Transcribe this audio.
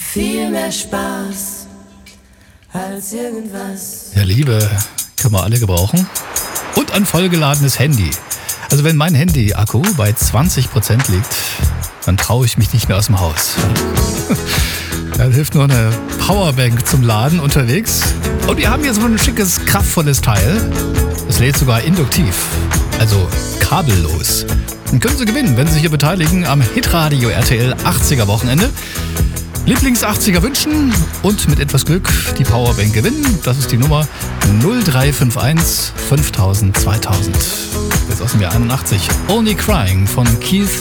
viel mehr Spaß als irgendwas. Ja, Liebe können wir alle gebrauchen. Und ein vollgeladenes Handy. Also wenn mein Handy-Akku bei 20% liegt, dann traue ich mich nicht mehr aus dem Haus. Dann hilft nur eine Powerbank zum Laden unterwegs. Und wir haben hier so ein schickes, kraftvolles Teil. Das lädt sogar induktiv, also kabellos. Und können Sie gewinnen, wenn Sie sich hier beteiligen am Hitradio RTL 80er Wochenende. Lieblings-80er wünschen und mit etwas Glück die Powerbank gewinnen. Das ist die Nummer 0351 5000 2000. Das ist aus dem Jahr 81. Only Crying von Keith